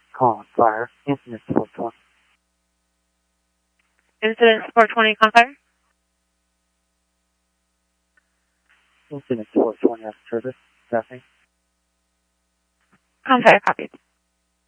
Call fire. Incident 420. Incident 420, call fire. Incident 420 after service. Staffing. Call fire, copy.